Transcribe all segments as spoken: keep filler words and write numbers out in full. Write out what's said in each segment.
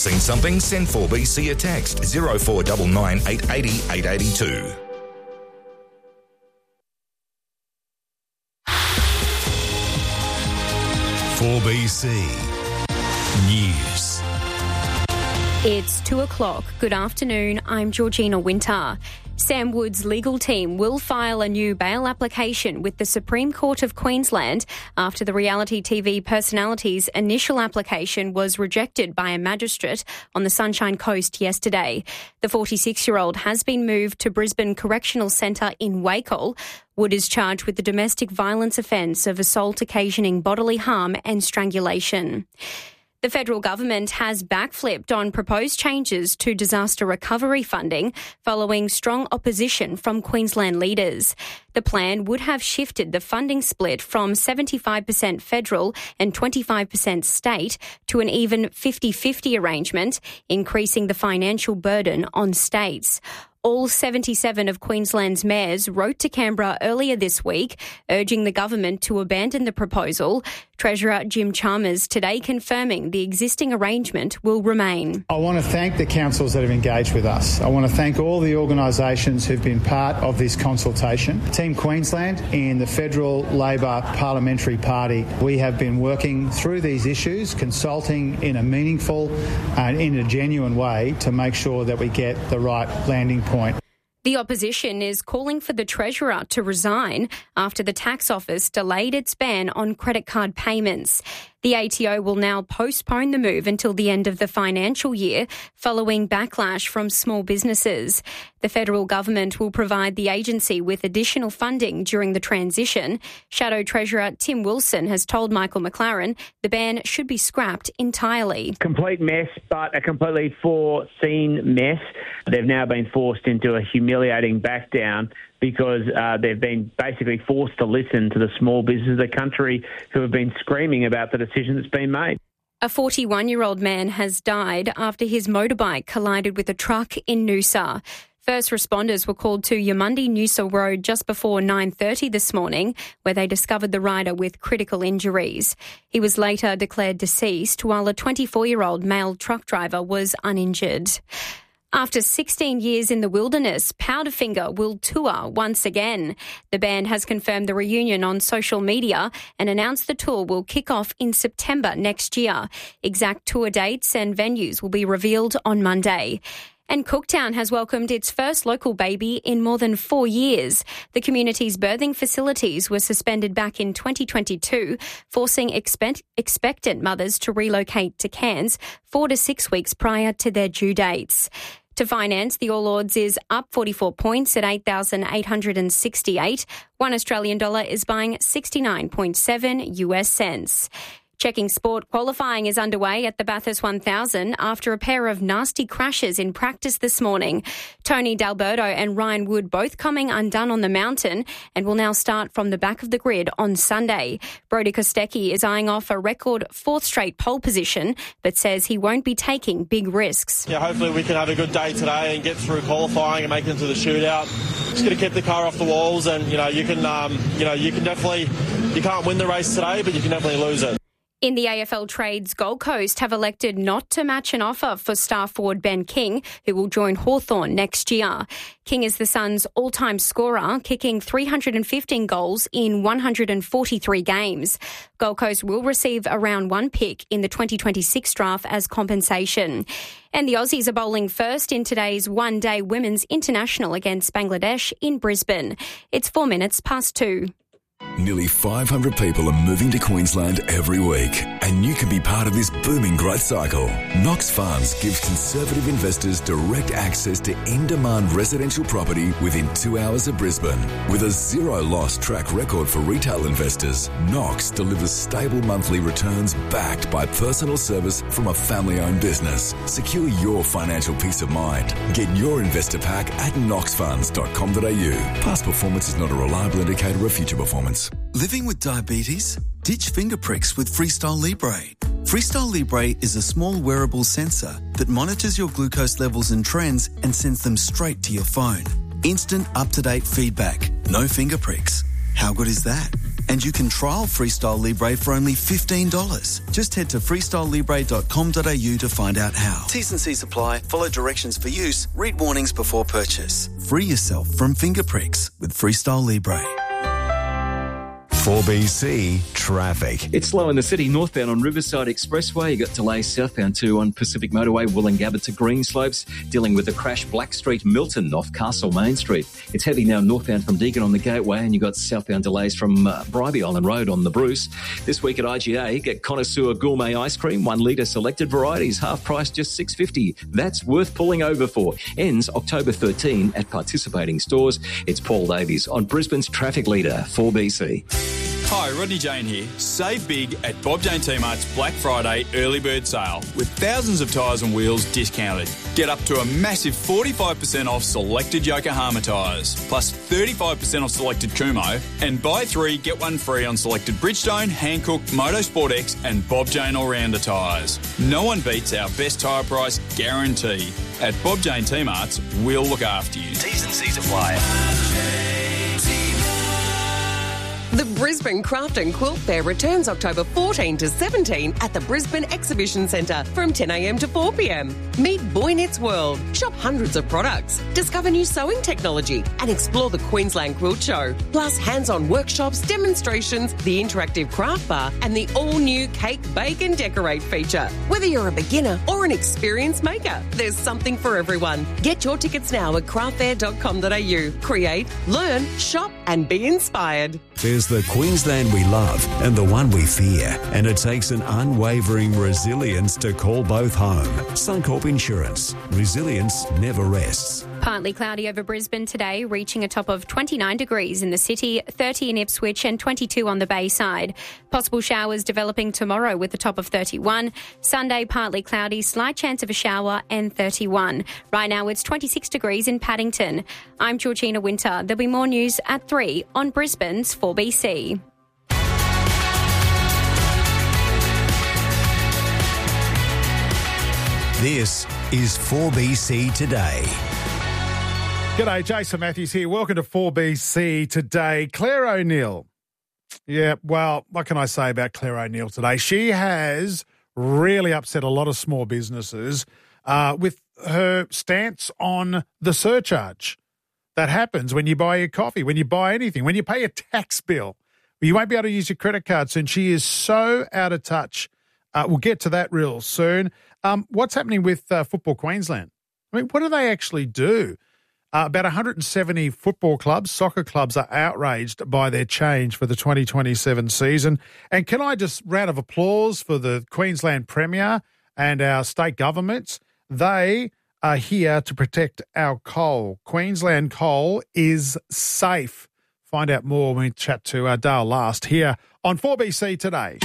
Seen something? Send four B C a text zero four nine nine eight eight zero eight eight two. four B C News. It's two o'clock. Good afternoon. I'm Georgina Winter. Sam Wood's legal team will file a new bail application with the Supreme Court of Queensland after the reality T V personality's initial application was rejected by a magistrate on the Sunshine Coast yesterday. The forty-six-year-old has been moved to Brisbane Correctional Centre in Wacol. Wood is charged with the domestic violence offence of assault occasioning bodily harm and strangulation. The federal government has backflipped on proposed changes to disaster recovery funding following strong opposition from Queensland leaders. The plan would have shifted the funding split from seventy-five percent federal and twenty-five percent state to an even fifty-fifty arrangement, increasing the financial burden on states. All seventy-seven of Queensland's mayors wrote to Canberra earlier this week, urging the government to abandon the proposal. Treasurer Jim Chalmers today confirming the existing arrangement will remain. I want to thank the councils that have engaged with us. I want to thank all the organisations who've been part of this consultation. Team Queensland and the Federal Labor Parliamentary Party, we have been working through these issues, consulting in a meaningful and in a genuine way to make sure that we get the right landing point. The opposition is calling for the Treasurer to resign after the tax office delayed its ban on credit card payments. The A T O will now postpone the move until the end of the financial year, following backlash from small businesses. The federal government will provide the agency with additional funding during the transition. Shadow Treasurer Tim Wilson has told Michael McLaren the ban should be scrapped entirely. Complete mess, but a completely foreseen mess. They've now been forced into a humiliating back down because uh, they've been basically forced to listen to the small businesses of the country who have been screaming about the decision that's been made. A forty-one-year-old man has died after his motorbike collided with a truck in Noosa. First responders were called to Yamundi Noosa Road just before nine thirty this morning, where they discovered the rider with critical injuries. He was later declared deceased, while a twenty-four-year-old male truck driver was uninjured. After sixteen years in the wilderness, Powderfinger will tour once again. The band has confirmed the reunion on social media and announced the tour will kick off in September next year. Exact tour dates and venues will be revealed on Monday. And Cooktown has welcomed its first local baby in more than four years. The community's birthing facilities were suspended back in twenty twenty-two, forcing expect- expectant mothers to relocate to Cairns four to six weeks prior to their due dates. To finance, the All Ords is up forty-four points at eight thousand eight hundred sixty-eight. One Australian dollar is buying sixty-nine point seven U S cents. Checking sport, qualifying is underway at the Bathurst one thousand after a pair of nasty crashes in practice this morning. Tony D'Alberto and Ryan Wood both coming undone on the mountain and will now start from the back of the grid on Sunday. Brodie Kostecki is eyeing off a record fourth straight pole position, but says he won't be taking big risks. Yeah, hopefully we can have a good day today and get through qualifying and make it into the shootout. Just going to keep the car off the walls, and you know you can, um, you know you can definitely, you can't win the race today, but you can definitely lose it. In the A F L Trades, Gold Coast have elected not to match an offer for star forward Ben King, who will join Hawthorn next year. King is the Suns' all-time scorer, kicking three hundred fifteen goals in one hundred forty-three games. Gold Coast will receive a round one pick in the twenty twenty-six draft as compensation. And the Aussies are bowling first in today's one-day Women's International against Bangladesh in Brisbane. It's four minutes past two. Nearly five hundred people are moving to Queensland every week, and you can be part of this booming growth cycle. Knox Funds gives conservative investors direct access to in-demand residential property within two hours of Brisbane. With a zero-loss track record for retail investors, Knox delivers stable monthly returns backed by personal service from a family-owned business. Secure your financial peace of mind. Get your investor pack at knox funds dot com dot a u. Past performance is not a reliable indicator of future performance. Living with diabetes? Ditch finger pricks with Freestyle Libre. Freestyle Libre is a small wearable sensor that monitors your glucose levels and trends and sends them straight to your phone. Instant up-to-date feedback. No finger pricks. How good is that? And you can trial Freestyle Libre for only fifteen dollars. Just head to freestyle libre dot com dot a u to find out how. T's and C's apply. Follow directions for use. Read warnings before purchase. Free yourself from finger pricks with Freestyle Libre. four B C traffic. It's slow in the city, northbound on Riverside Expressway. You got delays southbound too on Pacific Motorway, Wollongabba to Greenslopes, dealing with the crash Black Street, Milton, off Castle Main Street. It's heavy now northbound from Deakin on the Gateway, and you got southbound delays from uh, Bribie Island Road on the Bruce. This week at I G A, get Connoisseur Gourmet Ice Cream, one litre selected varieties, half price just six dollars fifty. That's worth pulling over for. Ends October thirteenth at participating stores. It's Paul Davies on Brisbane's Traffic Leader, four B C. Hi, Rodney Jane here. Save big at Bob Jane T-Mart's Black Friday early bird sale with thousands of tyres and wheels discounted. Get up to a massive forty-five percent off selected Yokohama tyres, plus thirty-five percent off selected Kumho, and buy three, get one free on selected Bridgestone, Hankook, Motorsport X and Bob Jane All-Rounder tyres. No one beats our best tyre price guarantee. At Bob Jane T-Mart's, we'll look after you. T's and C's apply. The Brisbane Craft and Quilt Fair returns October fourteenth to seventeenth at the Brisbane Exhibition Centre from ten a m to four p m. Meet Boy Knits World, shop hundreds of products, discover new sewing technology and explore the Queensland Quilt Show. Plus hands-on workshops, demonstrations, the interactive craft bar and the all-new Cake, Bake and Decorate feature. Whether you're a beginner or an experienced maker, there's something for everyone. Get your tickets now at craft fair dot com dot a u. Create, learn, shop and be inspired. There's the Queensland we love and the one we fear, and it takes an unwavering resilience to call both home. Suncorp Insurance. Resilience never rests. Partly cloudy over Brisbane today, reaching a top of twenty-nine degrees in the city, thirty in Ipswich and twenty-two on the Bayside. Possible showers developing tomorrow with a top of thirty-one. Sunday, partly cloudy, slight chance of a shower and thirty-one. Right now it's twenty-six degrees in Paddington. I'm Georgina Winter. There'll be more news at three on Brisbane's four B C. This is four B C Today. G'day, Jason Matthews here. Welcome to four B C Today. Claire O'Neill. Yeah, well, what can I say about Claire O'Neill today? She has really upset a lot of small businesses uh, with her stance on the surcharge that happens when you buy your coffee, when you buy anything, when you pay a tax bill. You won't be able to use your credit cards, and she is so out of touch. Uh, we'll get to that real soon. Um, what's happening with uh, Football Queensland? I mean, what do they actually do? Uh, about one hundred seventy football clubs, soccer clubs are outraged by their change for the twenty twenty-seven season. And can I just round of applause for the Queensland Premier and our state governments? They are here to protect our coal. Queensland coal is safe. Find out more when we chat to uh, Dale Last here on four B C Today.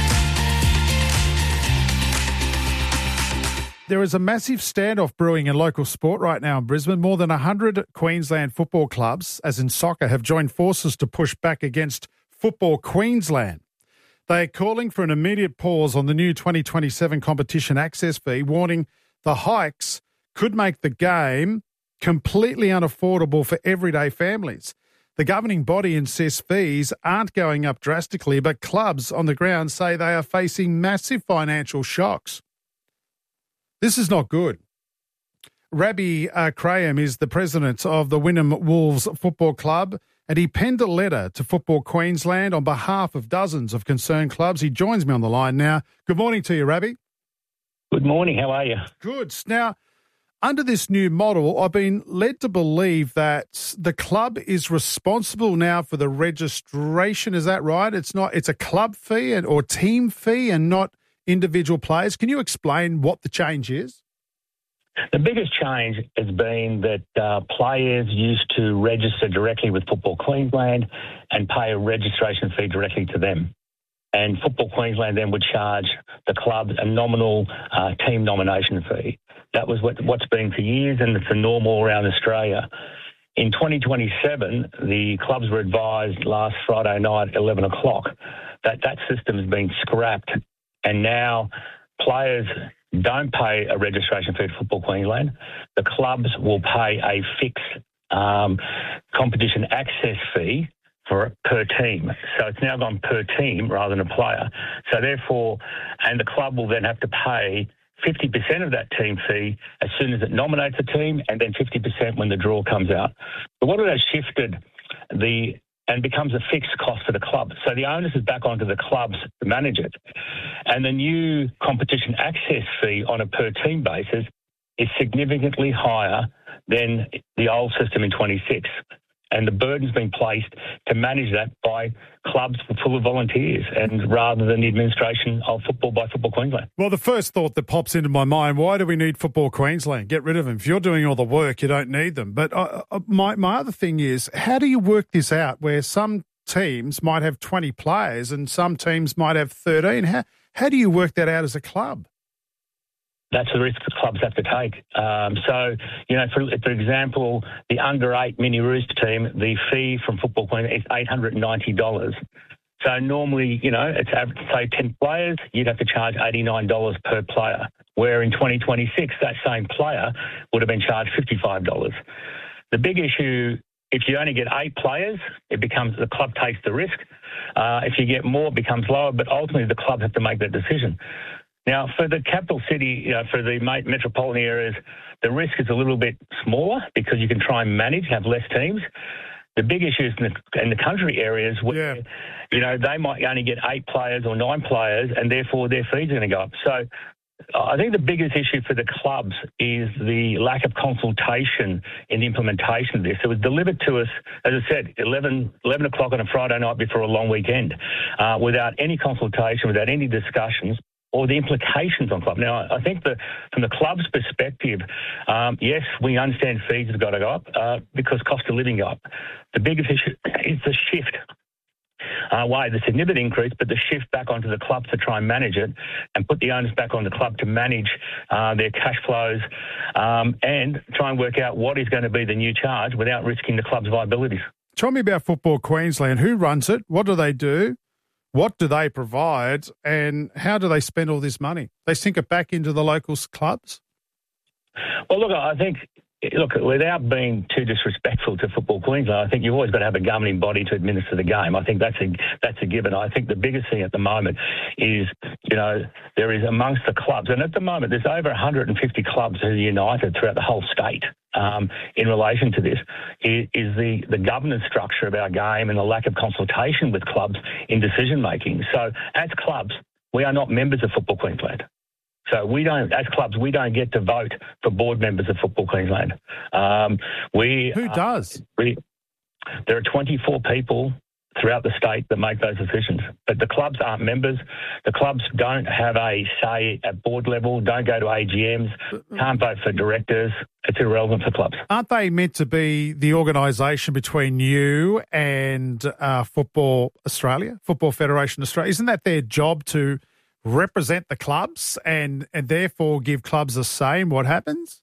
There is a massive standoff brewing in local sport right now in Brisbane. More than one hundred Queensland football clubs, as in soccer, have joined forces to push back against Football Queensland. They are calling for an immediate pause on the new twenty twenty-seven competition access fee, warning the hikes could make the game completely unaffordable for everyday families. The governing body insists fees aren't going up drastically, but clubs on the ground say they are facing massive financial shocks. This is not good. Rabbi uh, Graham is the president of the Wynnum Wolves Football Club, and he penned a letter to Football Queensland on behalf of dozens of concerned clubs. He joins me on the line now. Good morning to you, Rabbi. Good morning. How are you? Good. Now, under this new model, I've been led to believe that the club is responsible now for the registration. Is that right? It's not. It's a club fee and or team fee and not individual players. Can you explain what the change is? The biggest change has been that uh, players used to register directly with Football Queensland and pay a registration fee directly to them. And Football Queensland then would charge the club a nominal uh, team nomination fee. That was what, what's been for years, and it's the norm all around Australia. In twenty twenty-seven, the clubs were advised last Friday night at eleven o'clock that that system has been scrapped. And now players don't pay a registration fee to Football Queensland. The clubs will pay a fixed um, competition access fee for per team. So it's now gone per team rather than a player. So therefore, and the club will then have to pay fifty percent of that team fee as soon as it nominates a team, and then fifty percent when the draw comes out. But what it has shifted the and becomes a fixed cost for the club. So the onus is back onto the clubs to manage it. And the new competition access fee on a per team basis is significantly higher than the old system in twenty-six. And the burden's been placed to manage that by clubs full of volunteers and rather than the administration of Football by Football Queensland. Well, the first thought that pops into my mind, why do we need Football Queensland? Get rid of them. If you're doing all the work, you don't need them. But uh, my, my other thing is, how do you work this out where some teams might have twenty players and some teams might have thirteen? How, how do you work that out as a club? That's the risk the clubs have to take. Um, so, you know, for, for example, the under eight Mini Roost team, the fee from Football Queensland is eight hundred ninety dollars. So normally, you know, it's average, say ten players, you'd have to charge eighty-nine dollars per player, where in twenty twenty-six, that same player would have been charged fifty-five dollars. The big issue, if you only get eight players, it becomes the club takes the risk. Uh, if you get more, it becomes lower, but ultimately the club have to make that decision. Now, for the capital city, you know, for the metropolitan areas, the risk is a little bit smaller because you can try and manage, have less teams. The big issue is in the, in the country areas where, yeah. you know, they might only get eight players or nine players and therefore their fees are going to go up. So I think the biggest issue for the clubs is the lack of consultation in the implementation of this. It was delivered to us, as I said, eleven, eleven o'clock on a Friday night before a long weekend, uh, without any consultation, without any discussions, or the implications on club. Now, I think that from the club's perspective, um, yes, we understand fees have got to go up uh, because cost of living go up. The biggest issue is the shift. Uh, why the significant increase, but the shift back onto the clubs to try and manage it and put the onus back on the club to manage uh, their cash flows um, and try and work out what is going to be the new charge without risking the club's viabilities. Tell me about Football Queensland. Who runs it? What do they do? What do they provide, and how do they spend all this money? They sink it back into the local clubs? Well, look, I think, look, without being too disrespectful to Football Queensland, I think you've always got to have a governing body to administer the game. I think that's a that's a given. I think the biggest thing at the moment is, you know, there is amongst the clubs, and at the moment there's over one hundred fifty clubs who are united throughout the whole state. Um, in relation to this is, is the, the governance structure of our game and the lack of consultation with clubs in decision making. So as clubs, we are not members of Football Queensland. So we don't, as clubs, we don't get to vote for board members of Football Queensland. Um, we Who does? Uh, we, there are twenty-four people throughout the state that make those decisions. But the clubs aren't members. The clubs don't have a say at board level, don't go to A G Ms, can't vote for directors. It's irrelevant for clubs. Aren't they meant to be the organisation between you and uh, Football Australia, Football Federation Australia? Isn't that their job to represent the clubs and, and therefore give clubs a say in what happens?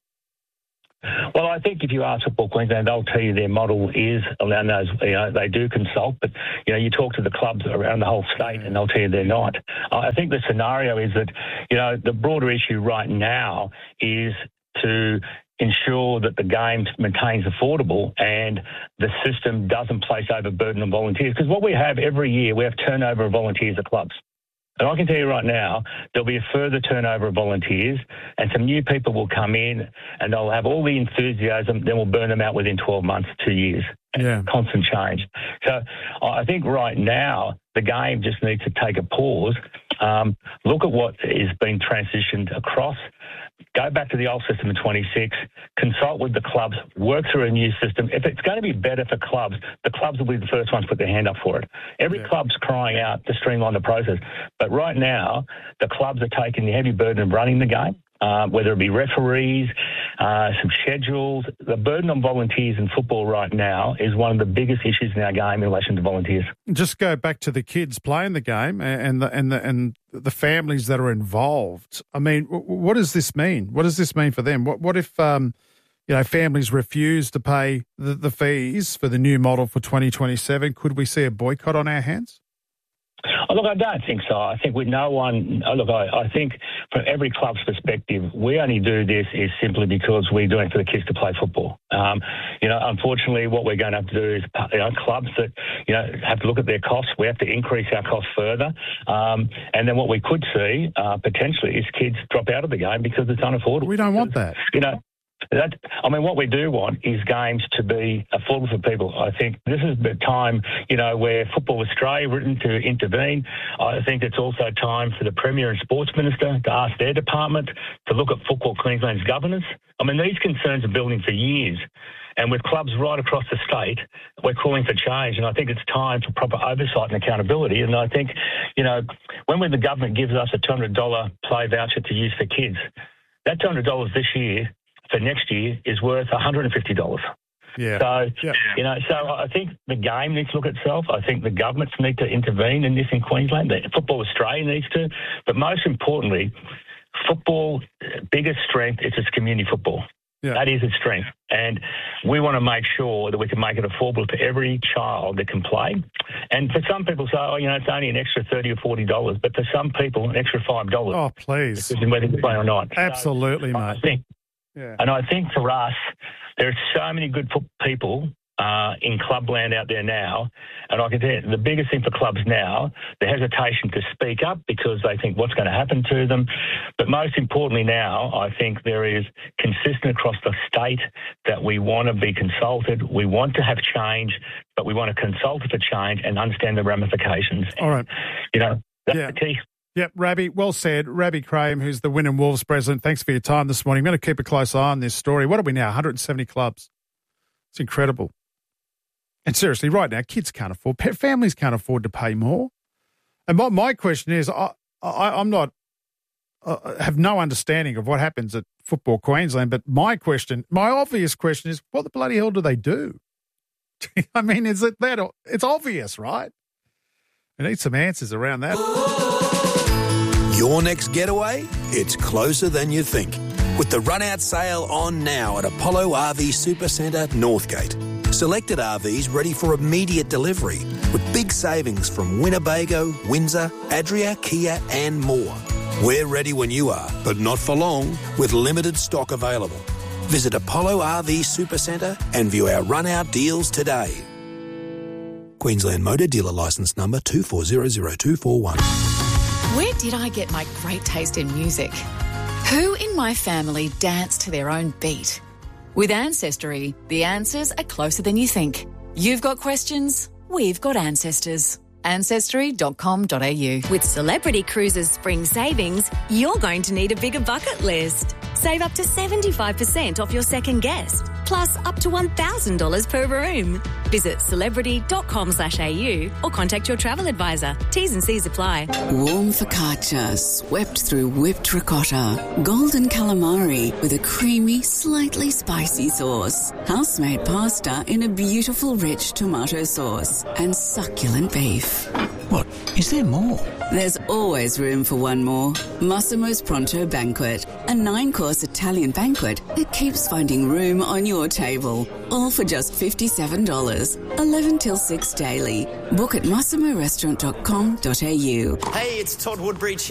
Well, I think if you ask Football Queensland, they'll tell you their model is around those, you know, they do consult, but, you know, you talk to the clubs around the whole state and they'll tell you they're not. I think the scenario is that, you know, the broader issue right now is to ensure that the game maintains affordable and the system doesn't place overburden on volunteers. Because what we have every year, we have turnover of volunteers at clubs. And I can tell you right now, there'll be a further turnover of volunteers and some new people will come in and they'll have all the enthusiasm, then we'll burn them out within twelve months, two years. Yeah. Constant change. So I think right now the game just needs to take a pause, um, look at what is being transitioned across, go back to the old system in twenty-six, consult with the clubs, work through a new system. If it's going to be better for clubs, the clubs will be the first ones to put their hand up for it. Every yeah. club's crying out to streamline the process. But right now, the clubs are taking the heavy burden of running the game, uh, whether it be referees, uh, some schedules. The burden on volunteers in football right now is one of the biggest issues in our game in relation to volunteers. Just go back to the kids playing the game and the and the and the families that are involved. I mean, what does this mean? What does this mean for them? What what if um, you know, families refuse to pay the, the fees for the new model for twenty twenty-seven? Could we see a boycott on our hands? Oh, look, I don't think so. I think with no one, oh, look, I, I think from every club's perspective, we only do this is simply because we're doing it for the kids to play football. Um, you know, unfortunately, what we're going to have to do is, you know, clubs that, you know, have to look at their costs. We have to increase our costs further. Um, and then what we could see, uh, potentially, is kids drop out of the game because it's unaffordable. We don't want that. You know, That, I mean, what we do want is games to be affordable for people. I think this is the time, you know, where Football Australia written to intervene. I think it's also time for the Premier and Sports Minister to ask their department to look at Football Queensland's governance. I mean, these concerns are building for years. And with clubs right across the state, we're calling for change. And I think it's time for proper oversight and accountability. And I think, you know, when the government gives us a two hundred dollars play voucher to use for kids, that two hundred dollars this year for next year is worth one hundred fifty dollars. Yeah. So, yeah. you know, so I think the game needs to look at itself. I think the governments need to intervene in this in Queensland. The Football Australia needs to. But most importantly, football, biggest strength is its community football. Yeah. That is its strength. And we want to make sure that we can make it affordable to every child that can play. And for some people say, oh, you know, it's only an extra thirty dollars or forty dollars. But for some people, an extra five dollars. Oh, please. Depending whether they play or not. Absolutely, so, mate. I think, yeah. And I think for us, there are so many good people uh, in clubland out there now. And I can tell you, the biggest thing for clubs now, the hesitation to speak up because they think what's going to happen to them. But most importantly now, I think there is consistent across the state that we want to be consulted. We want to have change, but we want to consult for change and understand the ramifications. All right. You know, that's yeah. the key. Yep, Rabbi, well said. Rabbi Crame, who's the Wynnum Wolves president, thanks for your time this morning. I'm going to keep a close eye on this story. What are we now, one hundred seventy clubs? It's incredible. And seriously, right now, kids can't afford, families can't afford to pay more. And my, my question is, I, I, I'm not, I have no understanding of what happens at Football Queensland, but my question, my obvious question is, what the bloody hell do they do? I mean, is it that, it's obvious, right? We need some answers around that. Your next getaway? It's closer than you think. With the run-out sale on now at Apollo R V Supercentre, Northgate. Selected R Vs ready for immediate delivery with big savings from Winnebago, Windsor, Adria, Kia and more. We're ready when you are, but not for long, with limited stock available. Visit Apollo R V Supercentre and view our run-out deals today. Queensland Motor Dealer Licence Number two four zero zero two four one. Where did I get my great taste in music? Who in my family dance to their own beat? With Ancestry, the answers are closer than you think. You've got questions, we've got ancestors. ancestry dot com dot a u. With Celebrity Cruises Spring Savings, you're going to need a bigger bucket list. Save up to seventy-five percent off your second guest, plus up to one thousand dollars per room. Visit celebrity dot com slash a u or contact your travel advisor. T's and C's apply. Warm focaccia swept through whipped ricotta, golden calamari with a creamy, slightly spicy sauce, house-made pasta in a beautiful rich tomato sauce, and succulent beef. What? Is there more? There's always room for one more. Massimo's Pronto Banquet, a nine-course Italian banquet that keeps finding room on your table. All for just fifty-seven dollars. eleven till six daily. Book at massimo restaurant dot com dot a u. Hey, it's Todd Woodbridge here.